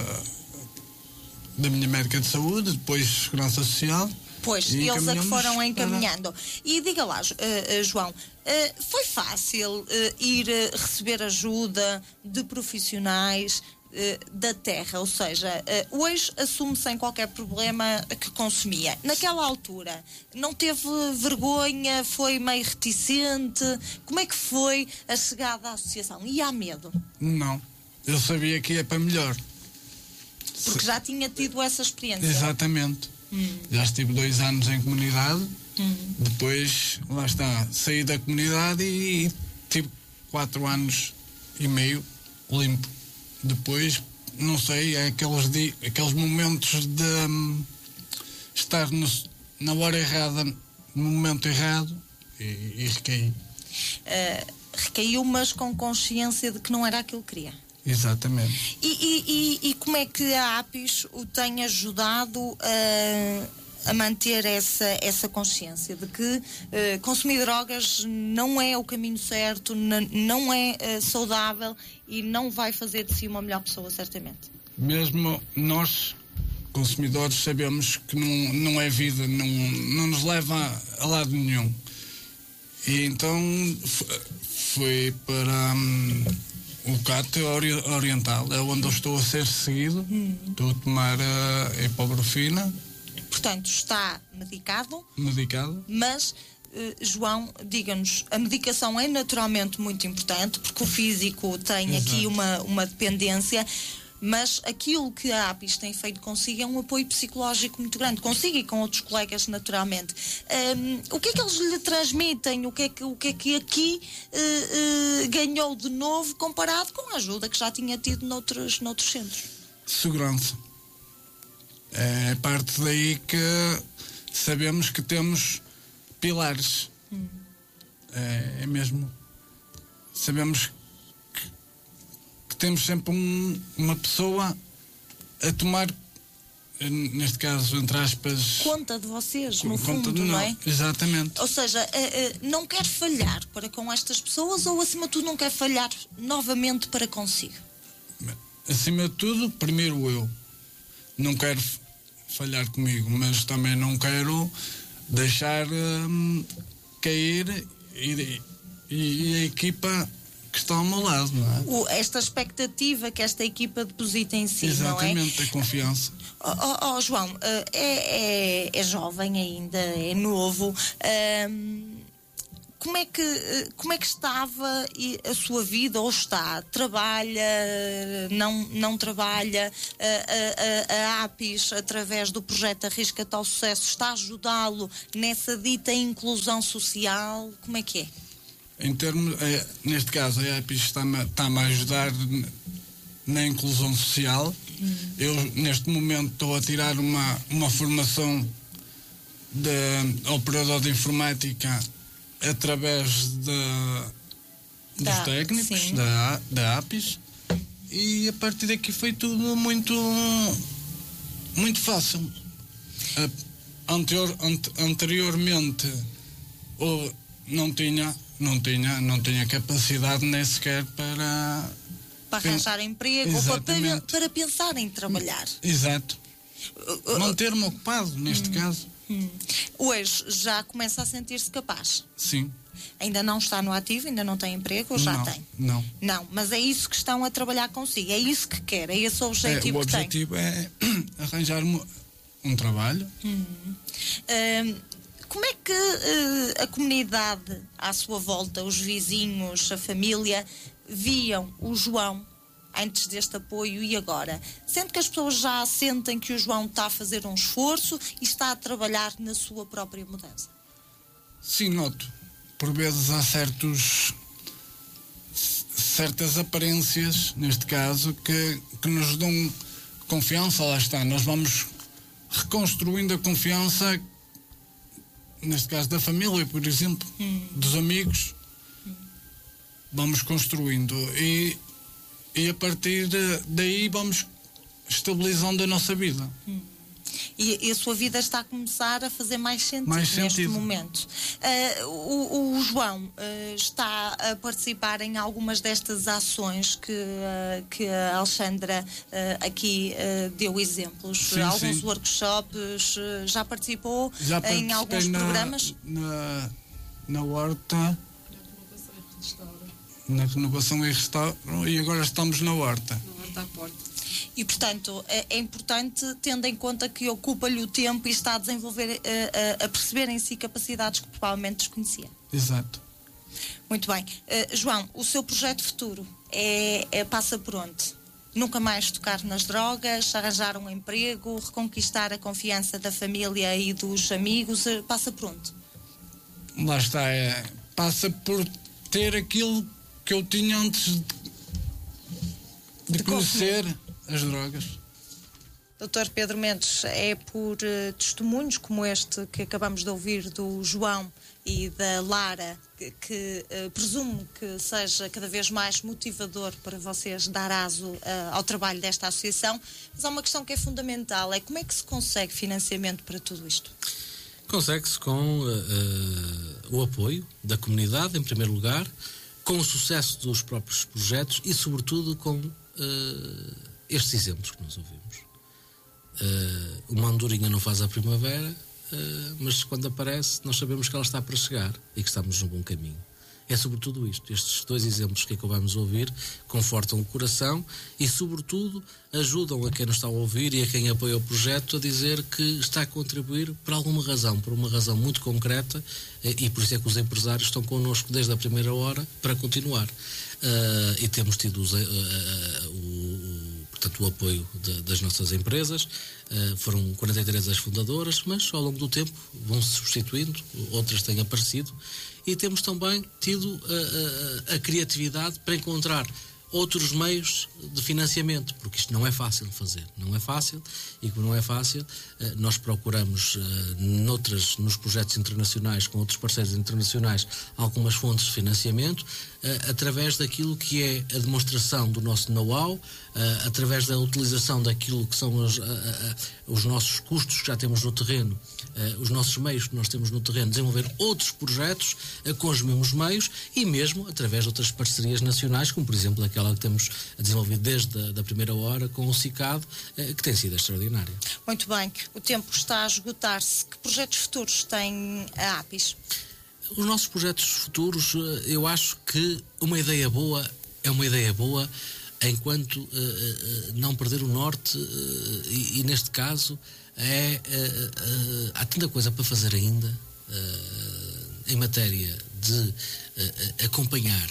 Da minha médica de saúde, depois Segurança Social. Pois, eles a que foram encaminhando. E diga lá, João, foi fácil ir receber ajuda de profissionais da terra? Ou seja, hoje assume sem qualquer problema que consumia. Naquela altura, não teve vergonha? Foi meio reticente? Como é que foi a chegada à associação? E há medo? Não, eu sabia que ia para melhor. Porque já tinha tido essa experiência. Exatamente. Já estive 2 anos em comunidade, depois, lá está, saí da comunidade e tive 4 anos e meio limpo. Depois, não sei, é aqueles momentos de estar na hora errada, no momento errado, e recaí. Recaiu, mas com consciência de que não era aquilo que queria. Exatamente. E como é que a APIS o tem ajudado a manter essa consciência de que consumir drogas não é o caminho certo, não é saudável e não vai fazer de si uma melhor pessoa, certamente? Mesmo nós, consumidores, sabemos que não é vida, não nos leva a lado nenhum. E então foi para... o CAT Oriental, é onde eu estou a ser seguido. Estou a tomar a ibuprofena. Portanto, está medicado. Mas, João, diga-nos, a medicação é naturalmente muito importante, porque o físico tem aqui uma dependência, mas aquilo que a APIS tem feito consigo é um apoio psicológico muito grande, consigo e com outros colegas naturalmente. O que é que eles lhe transmitem? O que é que aqui ganhou de novo comparado com a ajuda que já tinha tido noutros centros? Segurança. É parte daí que sabemos que temos pilares. É mesmo. Sabemos que temos sempre uma pessoa a tomar, neste caso, entre aspas, conta de vocês, no fundo, não é? Exatamente. Ou seja, não quer falhar para com estas pessoas ou, acima de tudo, não quer falhar novamente para consigo? Acima de tudo, primeiro eu. Não quero falhar comigo, mas também não quero deixar cair e a equipa que está ao meu lado, não é? Esta expectativa que esta equipa deposita em si, exatamente, não é? Exatamente, a confiança. João, é jovem ainda, é novo. Como é que estava a sua vida, ou está? Trabalha, não trabalha? A APIS, através do projeto Arrisca-te ao Sucesso, está a ajudá-lo nessa dita inclusão social? Como é que é? Neste caso, a APIS está-me a ajudar na inclusão social. Eu, neste momento, estou a tirar uma formação de operador de informática através dos técnicos da APIS, e a partir daqui foi tudo muito fácil. Anteriormente não tinha capacidade nem sequer para arranjar emprego, ou para pensar em trabalhar. Exato. Manter-me ocupado, neste caso. Hoje já começa a sentir-se capaz? Sim. Ainda não está no ativo, ainda não tem emprego, ou já tem? Não. Não, mas é isso que estão a trabalhar consigo, é isso que quer, é esse o objetivo que tem. O objetivo é arranjar um trabalho. Como é que a comunidade à sua volta, os vizinhos, a família, viam o João antes deste apoio e agora? Sendo que as pessoas já sentem que o João está a fazer um esforço e está a trabalhar na sua própria mudança? Sim, noto. Por vezes há certas aparências, neste caso, que nos dão confiança. Lá está, nós vamos reconstruindo a confiança, neste caso da família, por exemplo, dos amigos. Vamos construindo e a partir daí vamos estabilizando a nossa vida. E a sua vida está a começar a fazer mais sentido neste momento. O João está a participar em algumas destas ações que a Alexandra aqui deu exemplos. Sim, alguns workshops, já participou em alguns programas? Na horta, na renovação e restauro, e agora estamos na horta. Na horta à porta. E, portanto, é importante, tendo em conta que ocupa-lhe o tempo e está a desenvolver, a perceber em si capacidades que provavelmente desconhecia. Exato. Muito bem. João, o seu projeto futuro passa por onde? Nunca mais tocar nas drogas, arranjar um emprego, reconquistar a confiança da família e dos amigos, passa por onde? Lá está, passa por ter aquilo que eu tinha antes de conhecer as drogas. Dr. Pedro Mendes, é por testemunhos como este que acabamos de ouvir do João e da Lara que presumo que seja cada vez mais motivador para vocês dar aso ao trabalho desta associação, mas há uma questão que é fundamental, é como é que se consegue financiamento para tudo isto? Consegue-se com o apoio da comunidade, em primeiro lugar, com o sucesso dos próprios projetos e, sobretudo, com estes exemplos que nós ouvimos. Uma andorinha não faz a primavera, mas quando aparece nós sabemos que ela está para chegar e que estamos no bom caminho. É sobretudo isto. Estes dois exemplos que acabamos de ouvir confortam o coração e, sobretudo, ajudam a quem nos está a ouvir e a quem apoia o projeto a dizer que está a contribuir por alguma razão, por uma razão muito concreta, e por isso é que os empresários estão connosco desde a primeira hora para continuar. E temos tido portanto, o apoio das nossas empresas. Foram 43 as fundadoras, mas ao longo do tempo vão-se substituindo, outras têm aparecido, e temos também tido a criatividade para encontrar outros meios de financiamento, porque isto não é fácil de fazer, não é fácil, e como não é fácil, nós procuramos nos projetos internacionais, com outros parceiros internacionais, algumas fontes de financiamento, através daquilo que é a demonstração do nosso know-how, através da utilização daquilo que são os nossos custos que já temos no terreno, os nossos meios que nós temos no terreno, desenvolver outros projetos com os mesmos meios, e mesmo através de outras parcerias nacionais, como por exemplo aquela que temos desenvolvido desde a primeira hora com o CICAD, que tem sido extraordinária. Muito bem, o tempo está a esgotar-se. Que projetos futuros tem a APIS? Os nossos projetos futuros, eu acho que uma ideia boa é uma ideia boa enquanto não perder o norte, e neste caso há tanta coisa para fazer ainda em matéria de acompanhar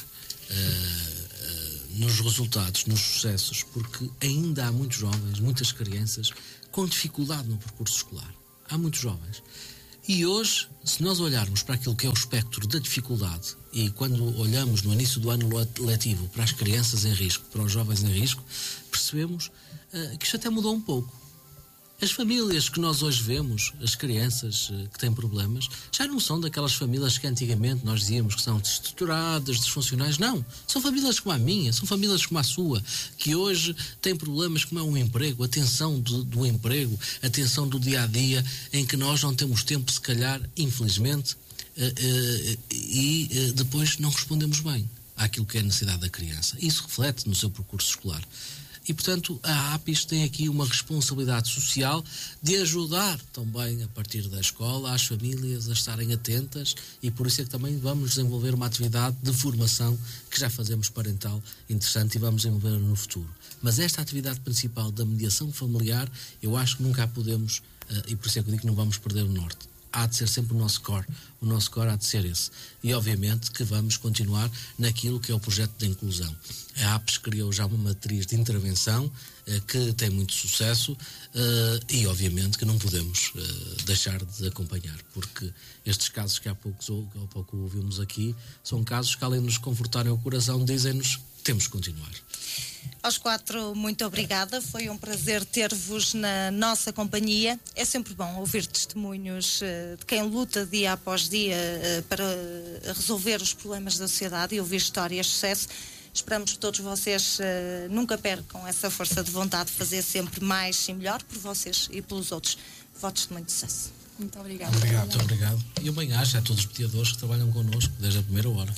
nos resultados, nos sucessos, porque ainda há muitos jovens, muitas crianças com dificuldade no percurso escolar. Há muitos jovens. E hoje, se nós olharmos para aquilo que é o espectro da dificuldade, e quando olhamos no início do ano letivo para as crianças em risco, para os jovens em risco, percebemos que isto até mudou um pouco. As famílias que nós hoje vemos, as crianças que têm problemas, já não são daquelas famílias que antigamente nós dizíamos que são desestruturadas, disfuncionais. Não, são famílias como a minha, são famílias como a sua, que hoje têm problemas como é um emprego, a tensão do emprego, a tensão do dia-a-dia, em que nós não temos tempo, se calhar, infelizmente, e depois não respondemos bem àquilo que é a necessidade da criança. Isso reflete no seu percurso escolar. E, portanto, a APIS tem aqui uma responsabilidade social de ajudar também, a partir da escola, as famílias a estarem atentas, e por isso é que também vamos desenvolver uma atividade de formação que já fazemos parental interessante e vamos desenvolver no futuro. Mas esta atividade principal da mediação familiar, eu acho que nunca a podemos, e por isso é que eu digo que não vamos perder o norte. Há de ser sempre o nosso core há de ser esse. E obviamente que vamos continuar naquilo que é o projeto de inclusão. A APIS criou já uma matriz de intervenção que tem muito sucesso, e obviamente que não podemos deixar de acompanhar, porque estes casos que há pouco ouvimos aqui são casos que, além de nos confortarem o coração, dizem-nos que temos que continuar. Aos quatro, muito obrigada. Foi um prazer ter-vos na nossa companhia. É sempre bom ouvir testemunhos de quem luta dia após dia para resolver os problemas da sociedade e ouvir histórias de sucesso. Esperamos que todos vocês nunca percam essa força de vontade de fazer sempre mais e melhor por vocês e pelos outros. Votos de muito sucesso. Muito obrigada. Muito obrigado. E um bem-aja a todos os mediadores que trabalham connosco desde a primeira hora.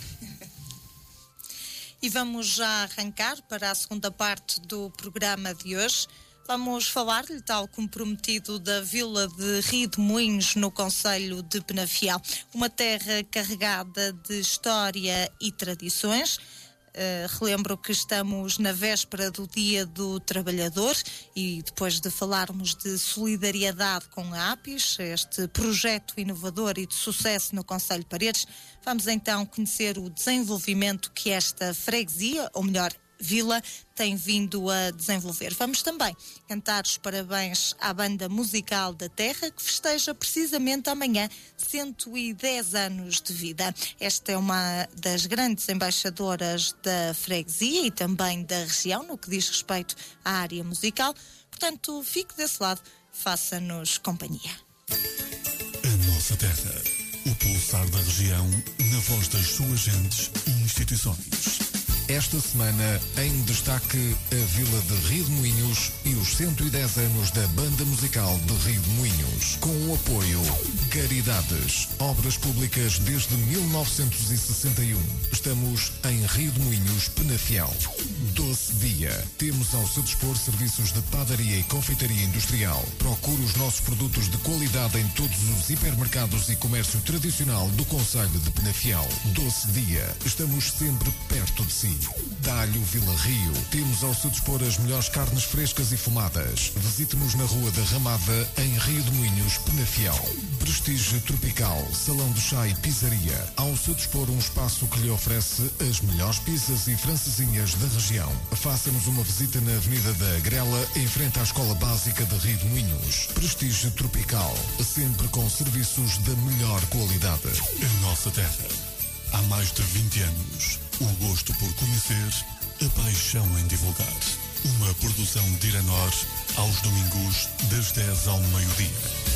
E vamos já arrancar para a segunda parte do programa de hoje. Vamos falar-lhe, tal como prometido, da Vila de Rio de Moinhos, no concelho de Penafiel. Uma terra carregada de história e tradições. Relembro que estamos na véspera do Dia do Trabalhador, e depois de falarmos de solidariedade com a APIS, este projeto inovador e de sucesso no concelho de Paredes, vamos então conhecer o desenvolvimento que esta freguesia, ou melhor, vila, tem vindo a desenvolver. Vamos também cantar os parabéns à Banda Musical da Terra, que festeja precisamente amanhã 110 anos de vida. Esta é uma das grandes embaixadoras da freguesia e também da região, no que diz respeito à área musical. Portanto, fique desse lado, faça-nos companhia. A nossa terra, o pulsar da região, na voz das suas gentes e instituições. Esta semana, em destaque, a Vila de Rio de Moinhos e os 110 anos da Banda Musical de Rio de Moinhos, com o apoio Caridades, obras públicas desde 1961. Estamos em Rio de Moinhos, Penafiel. Doce Dia. Temos ao seu dispor serviços de padaria e confeitaria industrial. Procure os nossos produtos de qualidade em todos os hipermercados e comércio tradicional do concelho de Penafiel. Doce Dia. Estamos sempre perto de si. Talho Vila Rio. Temos ao seu dispor as melhores carnes frescas e fumadas. Visite-nos na Rua da Ramada, em Rio de Moinhos, Penafiel. Prestígio Tropical, Salão do Chá e Pizzaria. Ao seu dispor um espaço que lhe oferece as melhores pizzas e francesinhas da região. Faça-nos uma visita na Avenida da Agrela, em frente à Escola Básica de Rio de Moinhos. Prestígio Tropical, sempre com serviços da melhor qualidade. A nossa terra. Há mais de 20 anos, o gosto por conhecer, a paixão em divulgar. Uma produção de Iranor, aos domingos, das 10 ao meio-dia.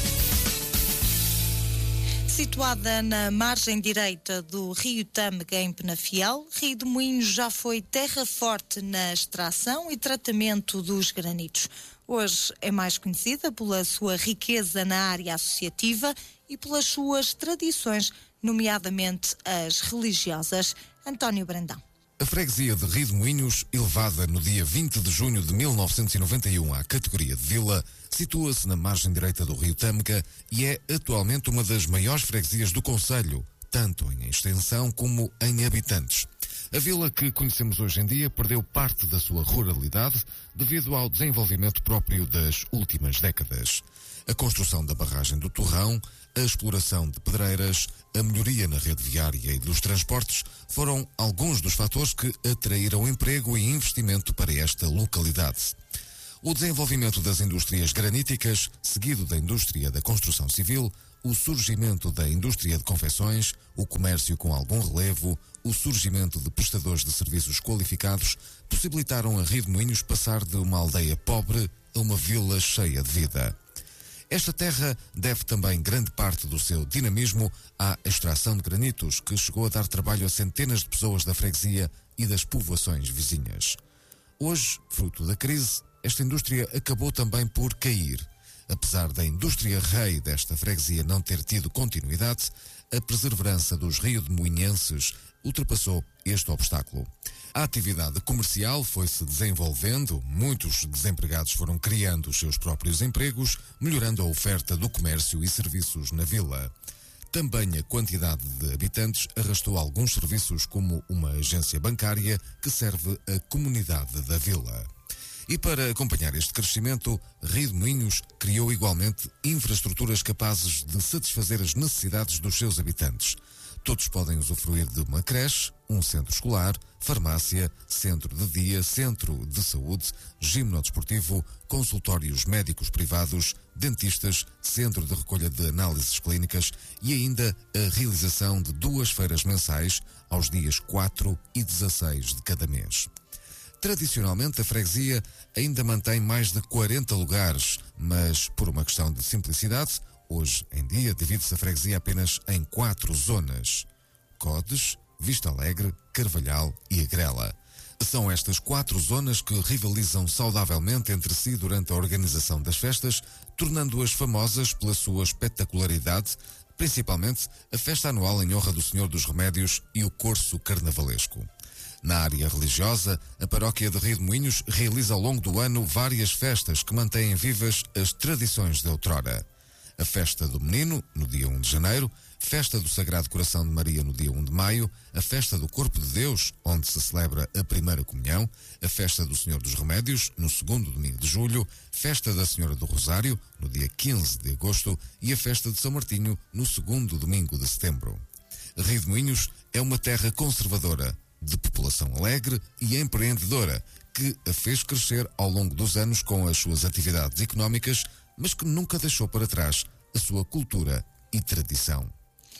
Situada na margem direita do Rio Tâmega, em Penafiel, Rio de Moinhos já foi terra forte na extração e tratamento dos granitos. Hoje é mais conhecida pela sua riqueza na área associativa e pelas suas tradições, nomeadamente as religiosas. António Brandão. A freguesia de Rio de Moinhos, elevada no dia 20 de junho de 1991 à categoria de vila, situa-se na margem direita do Rio Tâmega e é atualmente uma das maiores freguesias do concelho, tanto em extensão como em habitantes. A vila que conhecemos hoje em dia perdeu parte da sua ruralidade devido ao desenvolvimento próprio das últimas décadas. A construção da barragem do Torrão, a exploração de pedreiras, a melhoria na rede viária e dos transportes foram alguns dos fatores que atraíram emprego e investimento para esta localidade. O desenvolvimento das indústrias graníticas, seguido da indústria da construção civil, o surgimento da indústria de confecções, o comércio com algum relevo, o surgimento de prestadores de serviços qualificados, possibilitaram a Rio de Moinhos passar de uma aldeia pobre a uma vila cheia de vida. Esta terra deve também grande parte do seu dinamismo à extração de granitos, que chegou a dar trabalho a centenas de pessoas da freguesia e das povoações vizinhas. Hoje, fruto da crise, esta indústria acabou também por cair. Apesar da indústria rei desta freguesia não ter tido continuidade, a perseverança dos rio-de-moinhenses ultrapassou este obstáculo. A atividade comercial foi-se desenvolvendo, muitos desempregados foram criando os seus próprios empregos, melhorando a oferta do comércio e serviços na vila. Também a quantidade de habitantes arrastou alguns serviços, como uma agência bancária que serve a comunidade da vila. E para acompanhar este crescimento, Rio de Moinhos criou igualmente infraestruturas capazes de satisfazer as necessidades dos seus habitantes. Todos podem usufruir de uma creche, um centro escolar, farmácia, centro de dia, centro de saúde, gimnodesportivo, consultórios médicos privados, dentistas, centro de recolha de análises clínicas e ainda a realização de 2 feiras mensais aos dias 4 e 16 de cada mês. Tradicionalmente, a freguesia ainda mantém mais de 40 lugares, mas por uma questão de simplicidade, hoje em dia divide-se a freguesia apenas em 4 zonas: Codes, Vista Alegre, Carvalhal e Agrela. São estas 4 zonas que rivalizam saudavelmente entre si durante a organização das festas, tornando-as famosas pela sua espetacularidade, principalmente a festa anual em honra do Senhor dos Remédios e o Corso Carnavalesco. Na área religiosa, a paróquia de Rio de Moinhos realiza ao longo do ano várias festas que mantêm vivas as tradições de outrora. A Festa do Menino, no dia 1 de janeiro, Festa do Sagrado Coração de Maria, no dia 1 de maio, a Festa do Corpo de Deus, onde se celebra a Primeira Comunhão, a Festa do Senhor dos Remédios, no 2º domingo de julho, Festa da Senhora do Rosário, no dia 15 de agosto, e a Festa de São Martinho, no 2º domingo de setembro. Rio de Moinhos é uma terra conservadora, de população alegre e empreendedora, que a fez crescer ao longo dos anos com as suas atividades económicas, mas que nunca deixou para trás a sua cultura e tradição.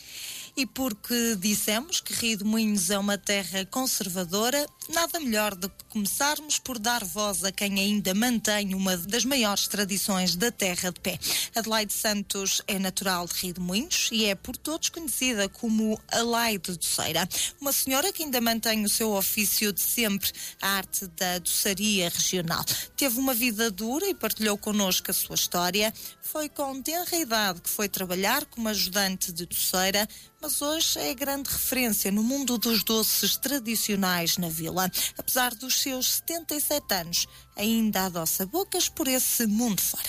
E porque dissemos que Rio de Moinhos é uma terra conservadora, nada melhor do que começarmos por dar voz a quem ainda mantém uma das maiores tradições da terra de pé. Adelaide Santos é natural de Rio de Moinhos e é por todos conhecida como Alaide Doceira. Uma senhora que ainda mantém o seu ofício de sempre, a arte da doçaria regional. Teve uma vida dura e partilhou connosco a sua história. Foi com tenra idade que foi trabalhar como ajudante de doceira, mas hoje é grande referência no mundo dos doces tradicionais na vila. Apesar dos seus 77 anos, ainda adoça bocas por esse mundo fora.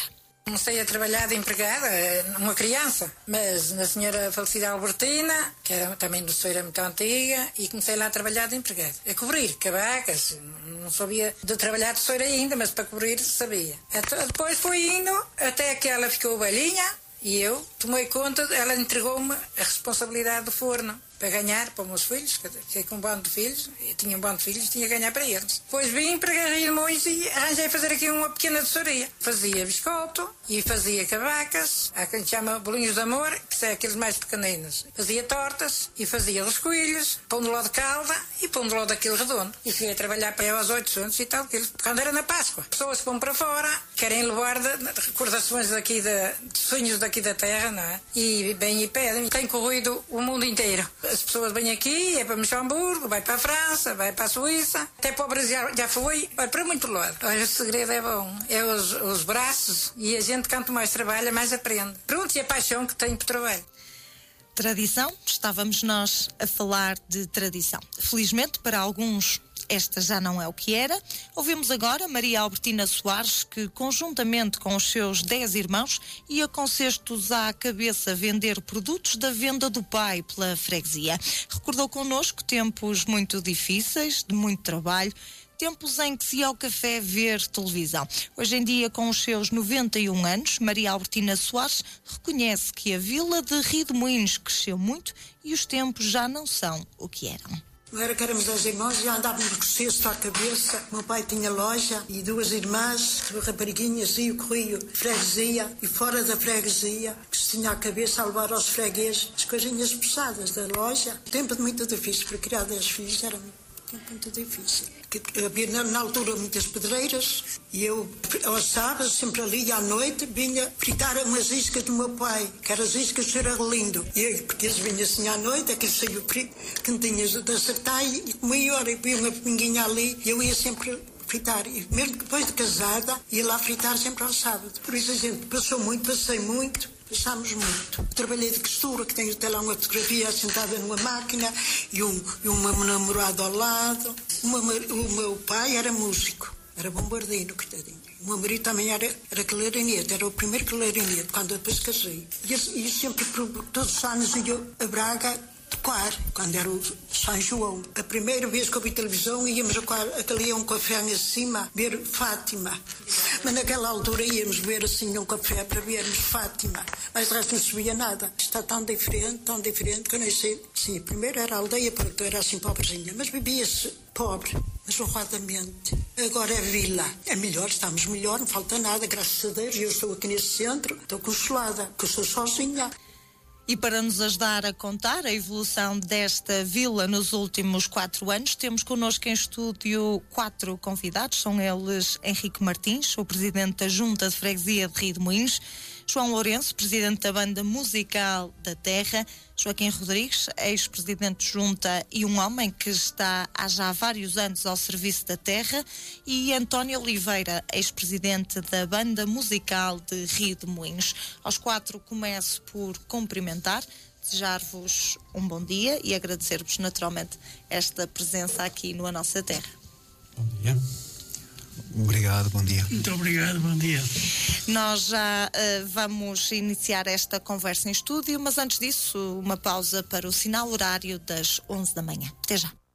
Comecei a trabalhar de empregada, uma criança, mas na senhora falecida Albertina, que era também doceira muito antiga, e comecei lá a trabalhar de empregada. A cobrir cabacas, não sabia de trabalhar de doceira ainda, mas para cobrir sabia. Depois foi indo até que ela ficou velhinha e eu tomei conta, ela entregou-me a responsabilidade do forno. Para ganhar para os meus filhos, fiquei com um bando de filhos, eu tinha um bando de filhos, tinha que ganhar para eles. Depois vim para Garrilhões e arranjei fazer aqui uma pequena doçaria. Fazia biscoito e fazia cabacas, há quem chama bolinhos de amor, que são aqueles mais pequeninos. Fazia tortas e fazia roscoilhos, pão de ló de calda e pão de ló daquele redondo. E fui a trabalhar para aos 800 e tal, quando era na Páscoa. Pessoas que vão para fora, querem levar de recordações daqui de sonhos daqui da terra, não é? E bem e pedem. Tem corrido o mundo inteiro. As pessoas vêm aqui, é para Luxemburgo, vai para a França, vai para a Suíça, até para o Brasil já foi, vai para muito lado. Olha, o segredo é bom, é os braços, e a gente quanto mais trabalha, mais aprende. Pronto, e a paixão que tem por trabalho. Tradição, estávamos nós a falar de tradição. Felizmente, para alguns, esta já não é o que era. Ouvimos agora Maria Albertina Soares, que conjuntamente com os seus 10 irmãos ia com cestos à cabeça vender produtos da venda do pai pela freguesia. Recordou connosco tempos muito difíceis, de muito trabalho, tempos em que se ia ao café ver televisão. Hoje em dia, com os seus 91 anos, Maria Albertina Soares reconhece que a vila de Ridemoinhos cresceu muito e os tempos já não são o que eram. Não era que éramos 10 irmãos e andávamos com cesto à cabeça. Meu pai tinha loja e 2 irmãs, 2 rapariguinhas, e o correio freguesia e fora da freguesia, que se tinha à cabeça a levar aos fregueses as coisinhas pesadas da loja. Tempo muito difícil, para criar 10 filhos era muito difícil. Havia na altura muitas pedreiras e eu, aos sábados, sempre ali à noite, vinha fritar umas iscas do meu pai, que eram as iscas do Sr. Arlindo. E eu, porque eles vinham assim à noite, aquele saiu quentinhas de acertar e comia, ora, e põe uma pinguinha ali e eu ia sempre fritar. E mesmo depois de casada, ia lá fritar sempre ao sábado. Por isso a gente passei muito. Passámos muito. Trabalhei de costura, que tenho até lá uma fotografia sentada numa máquina e um namorado ao lado. O meu pai era músico, era bombardeiro, coitadinho. O meu marido também era clarinete, era o primeiro clarinete, quando eu depois casei. E sempre, todos os anos, ia a Braga tocar, quando era o São João. A primeira vez que eu vi televisão, íamos ali a um café em cima, ver Fátima. Mas naquela altura íamos ver assim um café para vermos Fátima. Mas de resto não se via nada. Está tão diferente, que eu nem sei. Sim, primeiro era a aldeia, porque era assim pobrezinha, mas vivia-se pobre, mas honradamente. Agora é vila. É melhor, estamos melhor, não falta nada, graças a Deus. E eu estou aqui nesse centro, estou consolada, porque eu sou sozinha. E para nos ajudar a contar a evolução desta vila nos últimos 4 anos, temos connosco em estúdio 4 convidados. São eles Henrique Martins, o presidente da Junta de Freguesia de Ridemoinhos, João Lourenço, presidente da Banda Musical da Terra, Joaquim Rodrigues, ex-presidente de Junta e um homem que está há já vários anos ao serviço da Terra, e António Oliveira, ex-presidente da Banda Musical de Ridemoinhos. Aos 4 começo por cumprimentar, desejar-vos um bom dia e agradecer-vos naturalmente esta presença aqui no A Nossa Terra. Bom dia. Obrigado, bom dia. Muito obrigado, bom dia. Nós já vamos iniciar esta conversa em estúdio, mas antes disso, uma pausa para o sinal horário das 11 da manhã. Até já.